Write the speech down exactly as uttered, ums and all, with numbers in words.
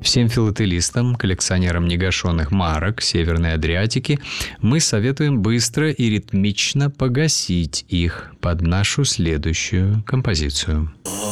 Всем филателистам, коллекционерам негашенных марок Северной Адриатики мы советуем быстро и ритмично погасить их под нашу следующую композицию.